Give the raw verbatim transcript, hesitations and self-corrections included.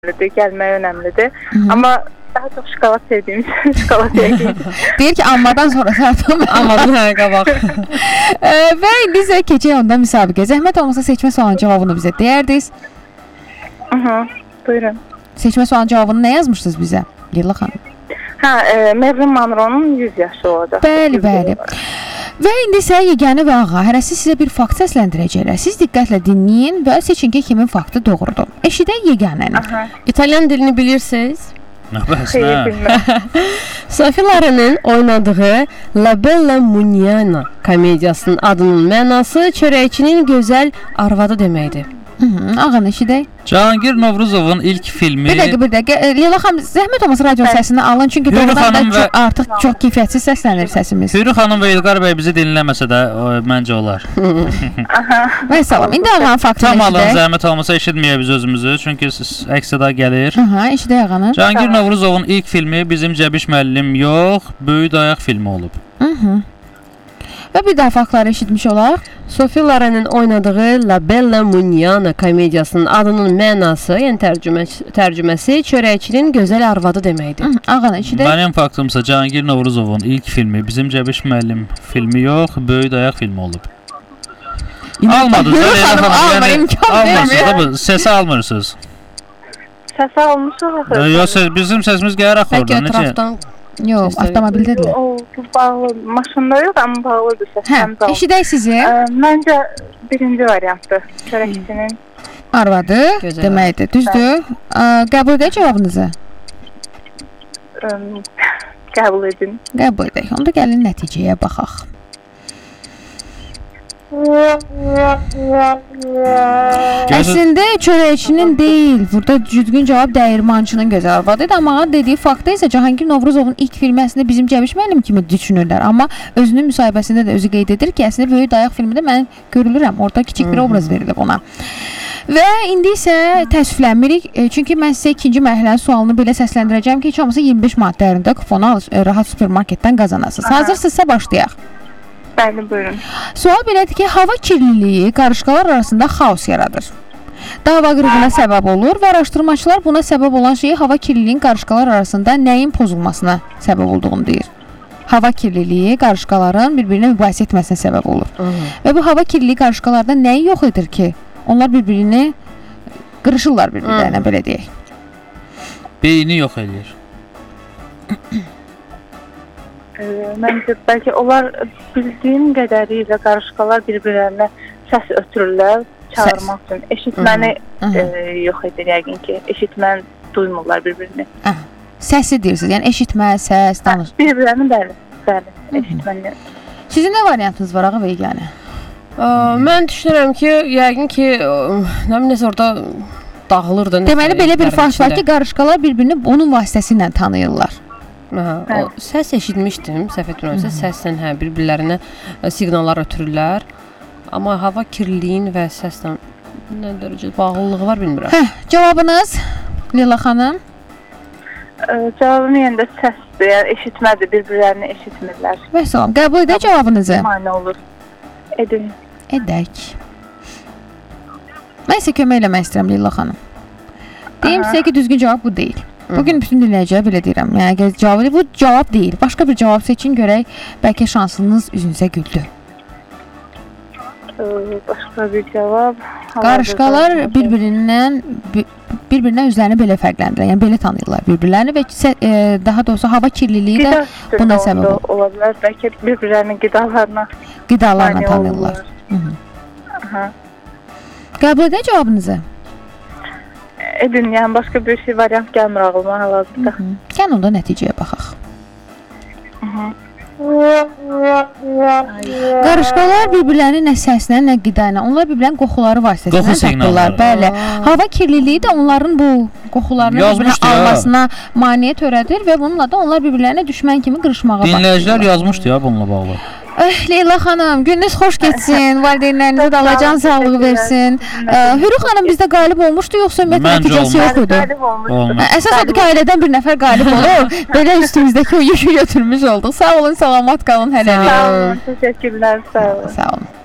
önəmlidir, gəlmək önəmlidir. Hı -hı. Amma daha çox şokolad sevdiyim üçün şokolad yeyəcəyim. Deyir ki, ammadan sonra sərtəm. Ammadan hə qabaq. Və indi isə keçək onda müsabiqə. Zəhmət olmasa seçmə sualının cavabını bizə deyərdiniz. Aha, buyurun. Seçmə sualının cavabını nə yazmışdınız bizə, Leyla xanım? Hə, e, Marilyn Monroe'nun yüz yaşı olacaq. Bəli, bəli. Və indi isə yeganə və ağa, hərəsi sizə bir fakt səsləndirəcəklər. Siz diqqətlə dinləyin və seçin ki, kimin faktı doğrudur. Eşidək yeganəni. İtalyan dilini bilirsiniz? Xeyr, bilmirəm. Sophie Loren'in oynadığı La Bella Muniana komediyasının adının mənası çörəkçinin gözəl arvadı deməkdir. Ağanı eşidək. Cahangir Novruzovun ilk filmi... Bir dəqiqə, bir dəqiqə. Leyla xanım, zəhmət olmasa radio səsini alın, çünki doğrudan da və... artıq çox keyfiyyətsiz səslənir səsimiz. Hürü xanım və İlqar bəy bizi dinləməsə də o, məncə olar. Və salam, indi ağanın faktını eşidək. Tam alın, zəhmət olmasa eşitməyə biz özümüzü, çünki əks-səda gəlir. Aha, eşidək ağanı. Cahangir Novruzovun ilk filmi Bizim Cəbiş müəllim yox, Böyük Dayaq filmi olub. Hı -hı. Və bir daha faktları eşitmiş olaq. Sophie Loren'in oynadığı La Bella Muniana komediyasının adının mənası, yəni tərcüməsi, tərcüməsi çörəkçinin gözəl arvadı deməkdir. Ağana eşidək. Mənim faktımsa Cahangir Novruzovun ilk filmi Bizim Cəbiş müəllim filmi yox, Böyük Dayaq filmi olub. Almadınız da Leyla xanım, yəni almırsınız da, səsi almırsınız. Səsi almışıq. Yox, bizim səsimiz gəlir axı oradan, necə? Yox, avtomobildədir. O, bağlı, maşında yox, amma bağlıdır səsdən. Hə, eşidək sizi. Məncə birinci variantdır, çörəkçinin arvadı deməkdir, düzdür. Qəbul edək cavabınızı? Qəbul edin. Qəbul edək, onda gəlin nəticəyə baxaq. Əslində çörəkçinin deyil, burada düzgün cavab dəyirmançının gözəl arvadıdır, amma dediyi faktda isə Cahangir Novruzovun ilk filmi əslində Bizim Cəbiş müəllim kimi düşünürlər, amma özünün müsahibəsində də özü qeyd edir ki, əslində Böyük Dayaq filmində mən görülürəm, orada kiçik bir obraz verilib ona. Və indi isə təəssüflənmirik, çünki mən sizə ikinci mərhələnin sualını belə səsləndirəcəm ki, heç olmasa iyirmi beş manat dəyərində kuponu rahat supermarketdən qazanasınız. Hazırsınızsa başlayaq. Bəli, buyurun. Sual belədir ki, hava kirliliyi qarışqalar arasında xaos yaradır. Dava qırğına səbəb olur və araşdırmaçılar buna səbəb olan şeyi hava kirliliyinin qarışqalar arasında nəyin pozulmasına səbəb olduğunu deyir. Hava kirliliyi qarışqaların bir-birinə mübahisə etməsinə səbəb olur. Hı -hı. Və bu hava kirliliyi qarışqalarda nəyi yox edir ki, onlar bir-birini qırışırlar bir-birlərinə, belə deyək. Beyni yox edir. Məncə, bəlkə onlar bildiyim qədərilə qarışqalar bir-birlərinə səs ötürürlər, çağırmaq üçün. Eşitməni e, yox edir yəqin ki, eşitməni duymurlar bir-birini. Səsi deyirsiniz, yəni eşitmə, səs, danış. Bir-birlərini bəli, bəli, eşitməni. Sizin nə variantınız var, ağa və yeganə? Mən düşünürəm ki, yəqin ki, nə bilim, nəsə orada dağılırdı. Deməli, belə bir fakt var ki, qarışqalar bir-birini onun vasitəsilə tanıyırlar. Hə, o səs eşitmişdim, səhv etmirəmsə, səslə hə bir-birlərinə siqnallar ötürürlər. Amma hava kirliliyin və səslə nə dərəcədə bağlılığı var bilmirəm. Hə, cavabınız Leyla xanım? Cavabım yenə də səsdir, yəni eşitmədir, bir-birlərini eşitmirlər. Və salam, qəbul edək cavabınızı. Mane olur. Edin. Edək. Mən isə kömək eləmək istəyirəm Leyla xanım. Deyim sizə ki, düzgün cavab bu deyil. Bugün bütün dinləyiciyə belə deyirəm. Yəni cavabı bu cavab deyil. Başqa bir cavab seçin, görək bəlkə şansınız üzünüzə güldü. Başqa bir cavab. Qarışqalar bir-birindən bir-birinə özlərini belə fərqləndirir. Yəni belə tanıyırlar bir-birlərini və e, daha doğrusu hava kirliliyi də buna səbəb olur. Ola bilər. Bəlkə bir-birlərinin qidalarına qidalarla tanıyırlar. Qəbul edək cavabınızı. Edin, yəni başqa bir şey variant gəlmir ağlıma hal-hazırda. Gəlin onda nəticəyə baxaq. Qarışqalar bir-birlərini nə səslə, nə qida ilə, onlar bir-birlərin qoxuları vasitəsilə tapırlar. Bəli. Hava kirliliyi də onların bu qoxularını bir-birinə almasına maneə törədir və bununla da onlar bir-birlərinə düşmən kimi qırışmağa başlayırlar. Dinləyicilər yazmışdı ya bununla bağlı. Eh, Leyla xanım, gününüz xoş getsin, valideynlərinizə də Allah can sağlığı versin. Hürü xanım bizdə qalib olmuşdu, yoxsa ümumiyyətlə nəticəsi yox idi? Əsas odur ki, ailədən bir nəfər qalib olur, belə üstümüzdəki o yükü götürmüş olduq. Sağ olun, salamat qalın, hələlik. Sağ olun, təşəkkürlər, sağ olun. Sağ olun.